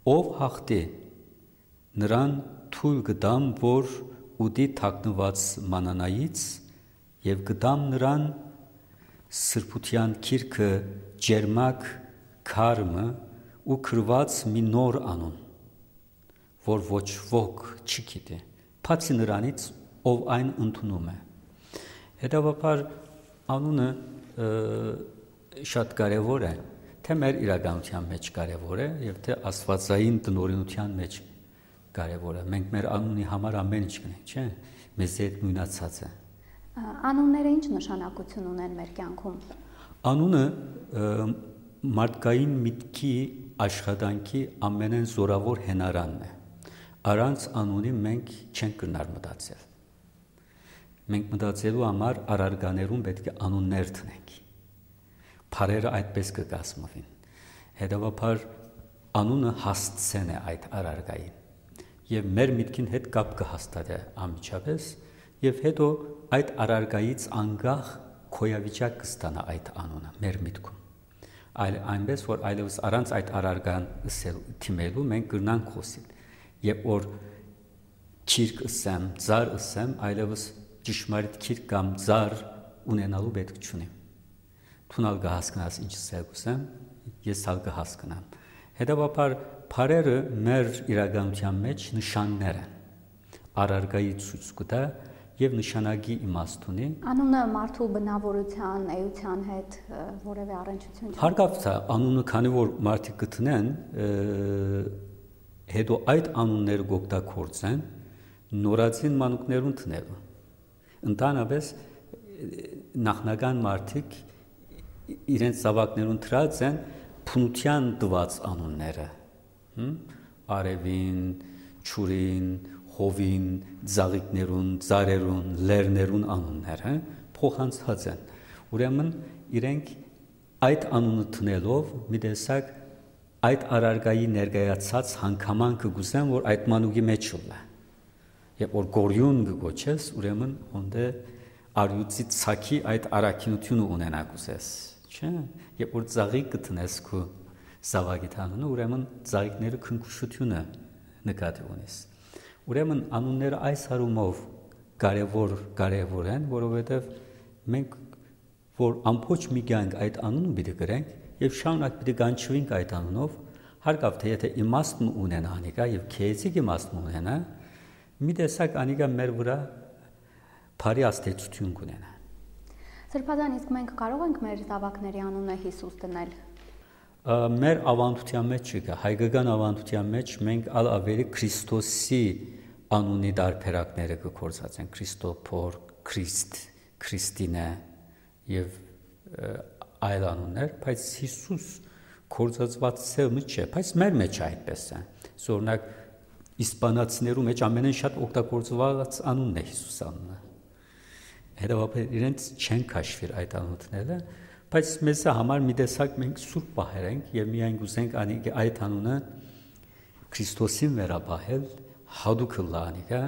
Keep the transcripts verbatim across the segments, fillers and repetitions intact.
ով հաղթի նրան թույլ կտամ, որ ուտի թաքնված մանանայից եւ կտամ նրան սրբության քիրքը ջերմակ քարմը ու քրված մի նոր անուն, որ ոչ ոք չի գիտի, բացի նրանից, ով այն ընդունում է։ Հետևաբար անունը շատ կարևոր է, թե մեր իրականության մեջ կարևոր է եւ թե աստվածային տնօրինության մեջ կարևոր է։ Մենք մեր անունի համար ամեն ինչ կնենք, չէ՞, մեզ հետ նույնացած է։ Անունները ինչ նշանակություն ունեն մեր կյանքում։ Անունը մարդկային միտքի աշխատանքի ամենեն զորավոր հենարանն է։ Առանց անունի մենք չենք կրնար մտածել։ Մենք մտածելու համար առարգաներում պետք է անուններ տնենք։ Փարերը այդպես կկազմվին։ Հետևաբար անունը հասցեն է այդ առարգային։ Եվ մեր միտքին հետ կապ կհաստատի անմիջապես, եւ հետո այդ առարգայից անկախ քոյավիճակ կստանա այդ անունը մեր միտքում։ Այլ այնպես որ այլևս առանց այդ առարգան թիմելու մենք կրնանք խոսել։ Եվ որ քիրք ասեմ, ծար ասեմ, այլևս ճշմարիտ քիրք կամ ծար ունենալու պետք չունի։ Թունալ կհասկանաս ինչ ասեմ, ես հալ կհասկանամ։ Հետևաբար փարերը մեր իրականության մեջ նշաններ են։ Առարգայի ցույց կտա եւ նշանակի իմաստ ունի։ Անունը մարդու բնավորության, էության հետ որևէ առնչություն չունի։ Հարկավց է անունը, քանի որ մարդիկ գտնեն, հետո այդ անունները կօգտագործեն նորածին մանուկներուն տնելու։ Ընդհանրապես նախնական մարդիկ իրենց զավակներուն դրած են փնության տված անունները։ Արևին, ճուրին, հովին, ծաղիկներուն, ծարերուն, լերներուն անունները փոխանցած են։ Ուրեմն իրենք այդ անունը տնելով մի տեսակ այդ առարգայի ներկայացած հանգամանքը գուզեն, որ այդ մանուկի մեջ ուլա։ Երբ որ գորյուն կգոչես, ուրեմն հոնդե արյուծի ցակի այդ առաքինությունը ունենա գուզես, չէ՞։ Երբ որ ծաղիկ կտնես քո զավակի անունը, ուրեմն ծաղիկները քնքուշությունը նկատի ունես։ Ուրեմն անունները այս հարումով կարևոր կարևոր են, որովհետև մենք որ ամբողջ մի կյանք այդ անունը պիտի գրենք եւ շարունակ պիտի կանչվենք այդ անունով, հարկավ թե եթե իմաստն ունենա անիկա եւ քեզիկ իմաստն ունենա, մի տեսակ անիկա մեր վրա բարի աստեցություն կունենա։ Սրբազան, իսկ մենք կարող ենք մեր զավակների անունը Հիսուս դնել։ Մեր ավանդության մեջ չկա, հայկական ավանդության մեջ մենք ալ ավելի Քրիստոսի անունի դարբերակները կգործածեն, Քրիստոփոր, Քրիստ, Քրիստինե եւ այլ անուններ, բայց Հիսուս գործածված ցեղը չէ, բայց մեր մեջ այդպես է։ Օրինակ իսպանացիներու մեջ ամենեն շատ օգտագործված անունն է Հիսուս անունը։ Հետևաբար իրենց չեն քաշվիր այդ անունները, բայց մեզ համար մի տեսակ մենք սուրբ պահեր ենք եւ միայն գուզենք անիկը այդ անունը Քրիստոսին վերաբահել, հadouk լանիկա,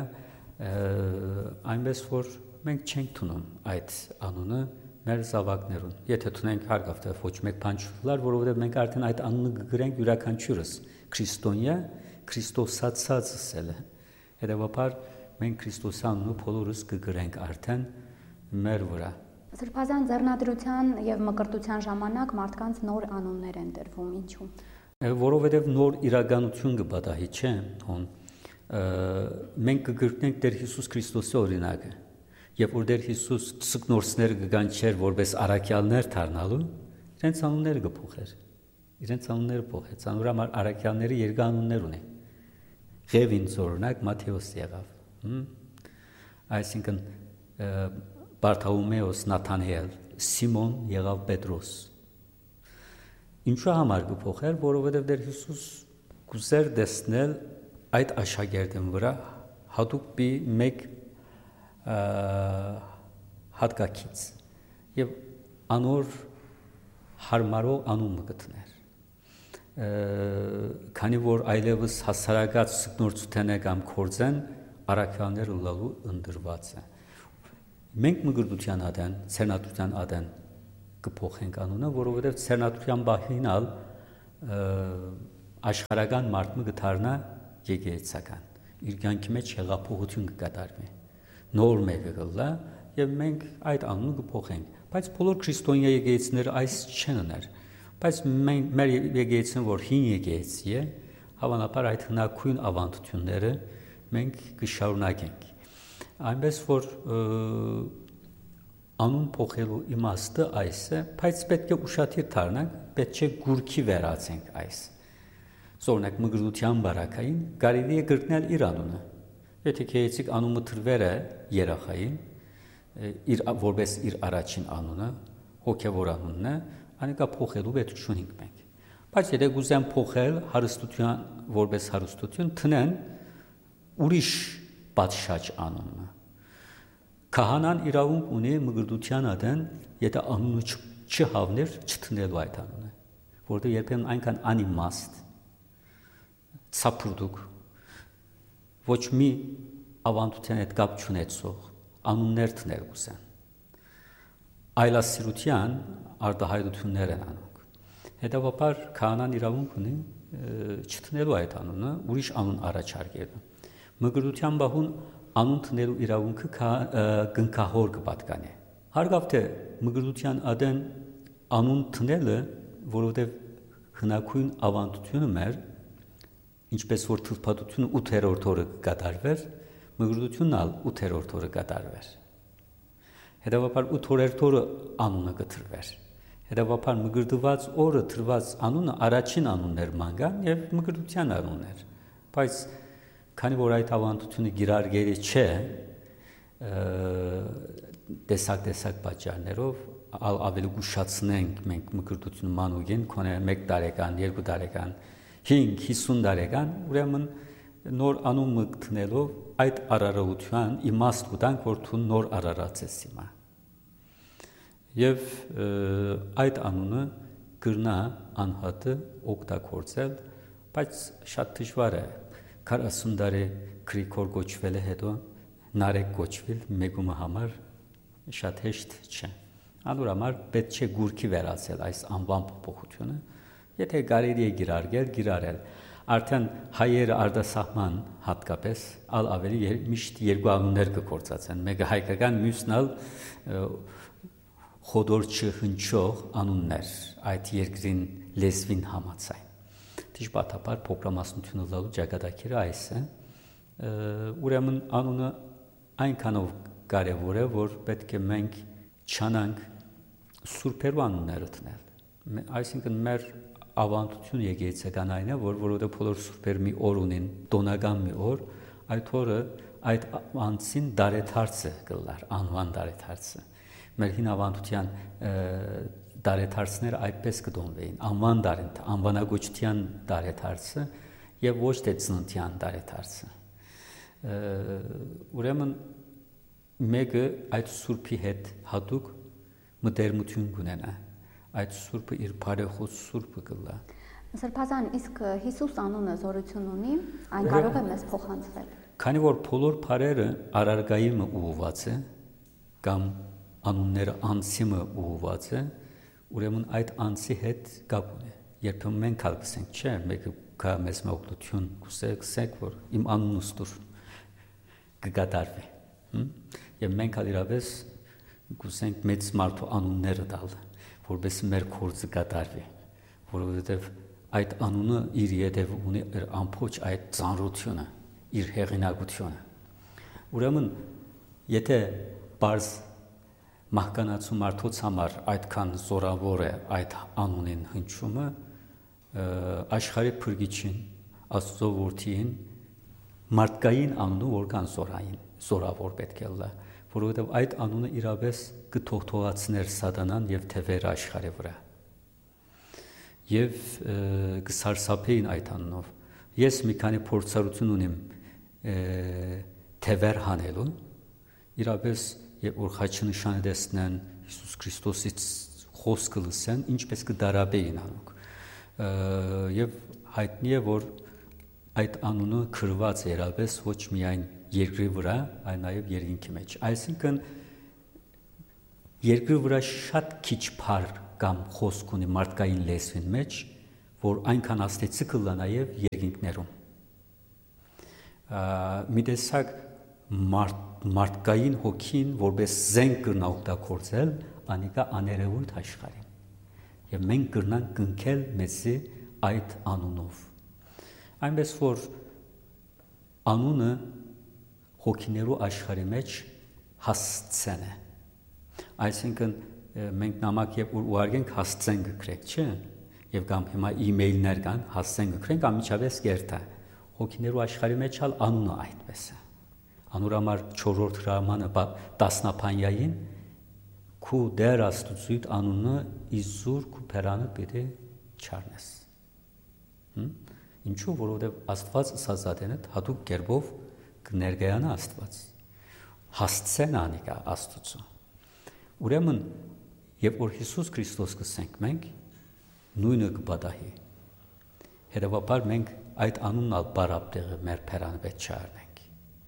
այնպես որ մենք չենք տունում այդ անունը մեր զավակներուն։ Եթե տունենք հարկավ թե ոչ մեկ բան չլար, որովհետեւ մենք արդեն այդ անունը կգրենք յուրաքանչյուրս քրիստոնյա, քրիստոսացած ասել է։ Հետևաբար մենք Քրիստոսի անունը բոլորս կգրենք արդեն մեր վրա։ Սրբազան ձեռնադրության եւ մկրտության ժամանակ մարդկանց նոր անուններ են տրվում, ինչու՞։ Որովհետեւ նոր իրականություն կպատահի, չէ՞, հոն մենք կգրկնենք Տեր Հիսուս Քրիստոսի օրինակը։ Երբ որ Տեր Հիսուս ցկնորսները կգան չեր որպես առաքյալներ դառնալու, իրենց անունները կփոխեր։ Իրենց անունները փոխեց։ Անուրա համար առաքյալները երկու անուններ ունեն։ Ղևին օրինակ Մատթեոս եղավ։ Այսինքն Բարթոլոմեոս, Նաթանայել, Սիմոն եղավ Պետրոս։ Ինչու համար կփոխեր, որովհետև Տեր Հիսուս կուզեր տեսնել այդ աշակերտին վրա հատուկ մի մեկ հատկակից եւ անոր հարմարող անուն գտներ։ Քանի որ այլևս հասարակած սկնորցութենը կամ կորձեն առաքյալներ լալու ընդրված է։ Մենք մգրտության ադեն, ցերնատության ադեն կփոխենք անունը, որովհետև ցերնատության բահինալ աշխարհական մարդը գտարնա եկեղեցական իր կյանքի մեջ հեղափոխություն կկատարվի նոր մեկը գլա եւ մենք այդ անունը կփոխենք բայց բոլոր քրիստոնյա եկեղեցիները այս չեն ուներ բայց մենք մեր եկեղեցին որ հին եկեղեցի է հավանաբար այդ հնագույն ավանդությունները մենք կշարունակենք այնպես որ անուն փոխելու իմաստը այս է բայց պետք է ուշադիր դառնանք պետք է գուրքի վերացենք այս Օրինակ մգրության բարակային կարելի է գրկնել իր անունը եթե քեյցիկ անունը թրվեր է երախային իր որպես իր առաջին անունը հոգևոր անունն է անիկա փոխելու պետք չունենք մենք բայց եթե գուզեն փոխել հարստության որպես հարստություն տնեն ուրիշ պատշաճ անունը քահանան իրավունք ունի մգրության ադեն եթե անունը չհավներ չտնելու այդ անունը որտեղ երբեմն այնքան անիմաստ ցապրուդուկ ոչ մի ավանդության հետ կապ չունեցող անուններ տներ ուսան այլասիրության արտահայտություններ են անում հետևաբար քահանան իրավունք ունի չտնելու այդ անունը ուրիշ անուն առաջարկելու մգրության բահուն անուն տնելու իրավունքը գնքահոր կպատկանի հարգավ թե մգրության ադեն անուն տնելը որովհետև հնագույն ավանդությունը մեր ինչպես որ թվփատությունը ութերորդ օրը կատարվեր մգրությունն ալ ութերորդ օրը կատարվեր հետևաբար ութերորդ օրը անունը կտրվեր հետևաբար մգրդված օրը տրված անունը առաջին անունն էր մանգան եւ մգրության անունն էր բայց քանի որ այդ ավանդությունը գիրարգելի չէ տեսակ տեսակ պատճառներով ավելի գուշացնենք մենք մգրտությունը մանուկին քոնե մեկ տարեկան, երկու տարեկան, հինգ, հիսուն տարեկան, ուրեմն նոր անուն մտնելով այդ արարողության իմաստ կտանք, որ դու նոր արարած ես հիմա։ Եվ այդ անունը կրնա անհատը օգտագործել, բայց շատ դժվար է քառասուն տարի քրիկոր գոչվել է հետո նարեկ գոչվել մեգումը համար շատ հեշտ չէ։ Անոր համար պետք չէ գուրքի վերացել այս անվան փոփոխությունը, եթե կարելի է գիրարգել, գիրարել։ Արդեն հայերը արտասահման հատկապես ալ ավելի միշտ երկու անուններ կգործածեն, մեկը հայկական, մյուսն ալ խոդոր չհնչող անուններ, այդ երկրին լեզվին համաձայն։ Դժբախտաբար փոքրամասնությունը լալու ճակատագիրը այս է, ուրեմն անունը այնքանով կարևոր է, որ պետք է մենք չանանք սուրբերու անունները տնել։ Այսինքն մեր ավանդություն եկեղեցական այն է, որ որովհետև բոլոր սուրբեր մի օր ունեն, տոնական մի օր, այդ օրը այդ անձին դարեթարցը կլար, անվան դարեթարցը։ Մեր հին ավանդության դարեթարցները այդպես կդոնվեին, անվան դարենթ, անվանագոչության դարեթարցը եւ ոչ թե ծննդյան դարեթարցը։ Ուրեմն մեկը այդ սուրբի հետ հատուկ մտերմություն կունենա, այդ սուրբը իր բարեխոս սուրբը կլա։ Սրբազան, իսկ Հիսուս անունը զորություն ունի, այն կարող է մեզ փոխանցվել։ Քանի որ բոլոր բարերը արարգայինը ուղղված է, կամ անունները անձիմը ուղղված է, ուրեմն այդ անձի հետ կապ ունի։ Երբեմն մենք կասենք, չէ, մեկը կա մեզ մոկլություն, կուսեք, որ իմ անունս դուր կգադարվի։ Եվ մենք ալիրավես կուսենք մեծ մարդու անունները տալ, որպես մեր գործը կատարվի, որովհետև այդ անունը իր ետև ունի իր ամբողջ այդ ծանրությունը, իր հեղինակությունը։ Ուրեմն, եթե բարձ մահկանացու մարդոց համար այդքան զորավոր է այդ անունին հնչումը, աշխարհի փրկիչին, Աստծո որդին մարդկային անունը որքան զորային, զորավոր պետք է լա, որովհետև այդ անունը իրապես կթողթողացներ սատանան եւ թևերը աշխարհի վրա։ Եվ կսարսափեին այդ անունով։ Ես մի քանի փորձառություն ունիմ թևեր հանելու, իրապես եւ որ խաչնշանը տեսնեն Հիսուս Քրիստոսից խոսքը լսեն, ինչպես կդարաբեին անուք։ Եվ հայտնի է, որ այդ անունը քրված է իրապես ոչ միայն երկրի վրա, այլ նաեւ երկինքի մեջ։ Այսինքն երկրի վրա շատ քիչ բար կամ խոսք ունի մարդկային լեզվին մեջ, որ այնքան աստեցիկ կլա նաև երկինքներում։ Մի տեսակ մարդ, մարդկային հոգին որպես զենք կրնա օգտագործել անիկա աներևույթ աշխարհին։ Եվ մենք կրնանք կնքել մեզի այդ անունով։ Այնպես որ անունը հոգիներու աշխարհի մեջ հասցեն է։ Այսինքն մենք նամակ երբ ուղարկենք հասցեն գրեք, չէ՞։ Եվ կամ հիմա email-ներ կան, հասցեն գրենք, ամիջապես կերտա։ Հոգիներու աշխարհի մեջ ալ անունը այդպես է։ Անուրամար չորրորդ հրամանը տասնապանյային քու դեր աստուծույթ անունը իզուր քու փերանը պիտի չառնես։ Ինչու, որովհետև Աստված սազատենը հատուկ կերպով կներկայանա Աստված։ Հասցեն անիկա Աստծո։ Ուրեմն, երբ որ Հիսուս Քրիստոս կսենք մենք, նույնը կպատահի։ Հետևաբար մենք այդ անունն ալ բարապտեղը մեր փերանը պետք չառնենք։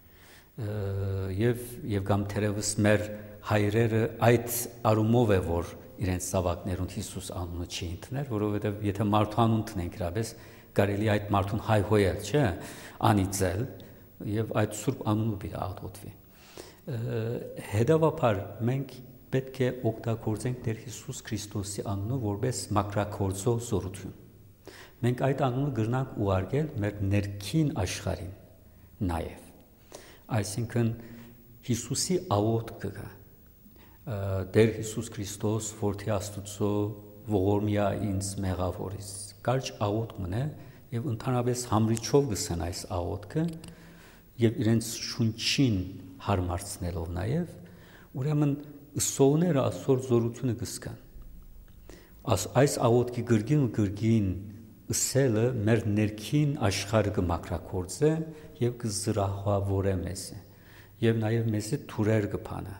Եվ եւ կամ թերևս մեր հայրերը այդ արումով է, որ իրենց զավակներուն Հիսուս անունը չի ընդուներ, որովհետև եթե մարդու անուն տնենք իրապես կարելի այդ մարդուն հայհոյել, չէ՞, անիծել եւ այդ սուրբ անունը պիտի աղոթվի։ Հետևաբար մենք պետք է օգտագործենք Տեր Հիսուս Քրիստոսի անունը որպես մակրաքործող զորություն։ Մենք այդ անունը կրնանք ուղարկել մեր ներքին աշխարհին նաև։ Այսինքն Հիսուսի աղոթքը կա։ Տեր Հիսուս Քրիստոս, Որդի Աստուծո, ողորմիա ինձ մեղավորից։ Կարճ աղոթք մնե եւ ընդհանրապես համրիչով գսեն այս աղոթքը եւ իրենց շունչին հարմարցնելով նաև, ուրեմն ուսողները այսօր զորությունը կսկան։ Այս աղոթքի գրգին ու գրգին ըսելը մեր ներքին աշխարհը կմակրաքործե եւ կզրահավորե մեզ եւ նաեւ մեզ թուրեր կփանա։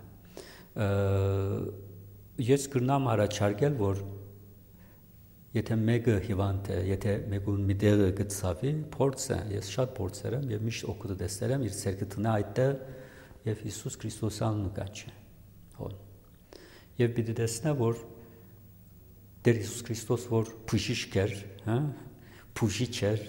Ես կրնամ առաջարկել, որ եթե մեկը հիվանդ է, եթե մեկուն մի տեղը գծավի, փորձը, ես շատ փորձեր եմ եւ միշտ օգուտ տեսել իր ցերկը տնա այդտեղ եւ Հիսուս Քրիստոսի անունը կաչի։ Հոն։ Եվ պիտի տեսնա, որ Տեր Հիսուս Քրիստոս որ բուժիչ էր, հա, բուժիչ էր,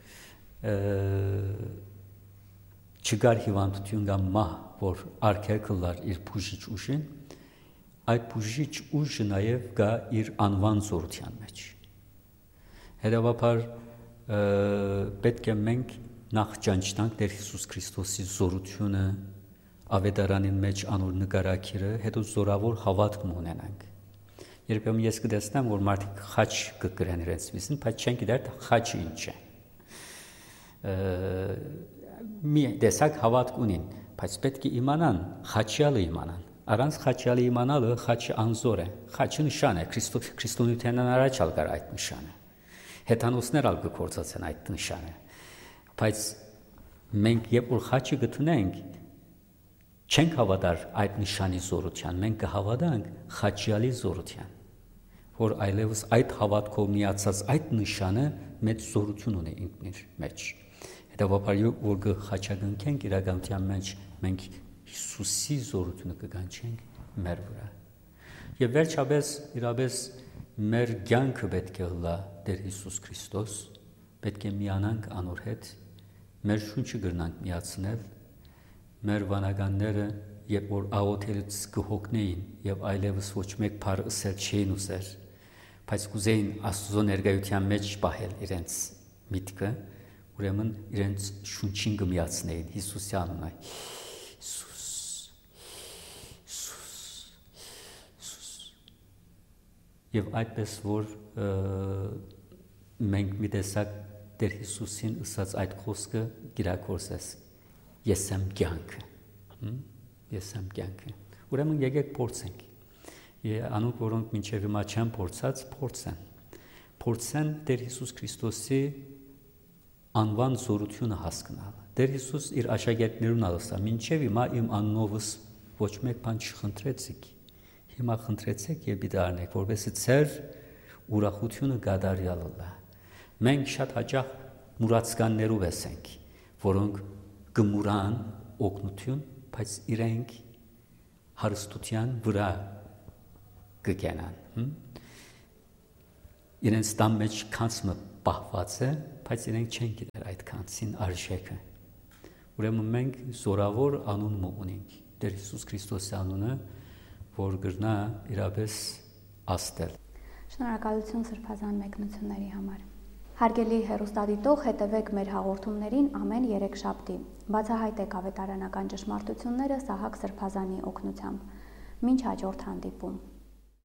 չկար հիվանդություն կամ մահ, որ արգելքլար իր բուժիչ ուժին, այդ բուժիչ ուժը նաև կա իր անվան զորության մեջ։ Հետևաբար պետք է մենք նախ ճանչնանք Տեր Հիսուս Քրիստոսի զորությունը, ավետարանին մեջ անոր նկարակիրը, հետո զորավոր հավատք ունենանք։ Երբեմն ես կտեսնեմ, որ մարդիկ խաչ կգրեն իրենց վիզին, բայց չեն գիտեր խաչը ինչ է։ Մի տեսակ հավատք ունին, բայց պետք է իմանան, խաչյալը իմանան։ Առանց խաչյալը իմանալը խաչը անզոր է։ Խաչը նշան է, քրիստոնեությանն առաջ ալ կար այդ նշանը։ Հեթանոսներ ալ կկործացեն այդ նշանը։ Բայց մենք երբ որ խաչը գտնենք, չենք հավատար այդ նշանի զորության, մենք կհավատանք խաչյալի զորության, որ այլևս այդ հավատքով միացած այդ նշանը մեծ զորություն ունի ինքնիր մեջ։ Հետևաբար որ կխաչագնքենք իրականության մեջ, մենք Հիսուսի զորությունը կգանչենք մեր վրա։ Եվ վերջապես իրապես մեր կյանքը պետք է լա Տեր Հիսուս Քրիստոս, պետք է միանանք անոր հետ, մեր շունչը գրնանք միացնել, մեր վանականները, երբ որ աղոթելուց կհոգնեին եւ այլևս ոչ մեկ բառ ըսել չէին ուզեր, բայց կուզեին Աստծո ներկայության մեջ պահել իրենց միտքը, ուրեմն իրենց շունչին կմիացնեին Հիսուսի անունը։ Հիսուս, Հիսուս, Հիսուս։ Եվ այդպես որ մենք մի տեսակ Տեր Հիսուսին ըսած այդ խոսքը կիրակորձես։ Ես եմ կյանքը, ես եմ կյանքը։ Ուրեմն եկեք փորձենք։ Անոնք, որոնք մինչև հիմա չեն փորձած, փորձեն։ Փորձեն Տեր Հիսուս Քրիստոսի անվան զորությունը հասկանալ։ Տեր Հիսուս իր աշակերտներուն ասա, մինչև հիմա իմ անունովս ոչ մեկ բան չխնդրեցիք։ Հիմա խնդրեցեք եւ պիտի արնեք, որովհետեւ ձեր ուրախությունը գադարյալ լա։ Մենք շատ հաճախ մուրացկաններով ենք, որոնք գմուրան օգնություն, բայց իրենք հարստության վրա կգենան։ իրենց տան մեջ քանցը պահված է, բայց իրենք չեն գիտեր այդ քանցին արժեքը։ Ուրեմն մենք զորավոր անուն ունենք, Տեր Հիսուս Քրիստոսի անունը, որ գրնա իրապես աստել։ Շնորհակալություն սրբազան մեկնությունների համար։ Հարգելի հեռուստադիտող, հետևեք մեր հաղորդումներին ամեն երեքշաբթի։ Բացահայտեք ավետարանական ճշմարտությունները Սահակ Սրբազանի օգնությամբ։ Մինչ հաջորդ հանդիպում։